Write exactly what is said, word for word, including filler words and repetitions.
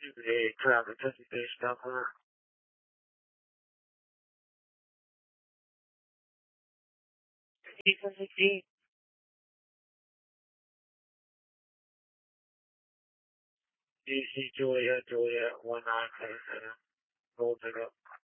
a crowd of touchy base stuff, huh? Defensive team. D C Juliet, Juliet, one nine seven seven. Hold it up.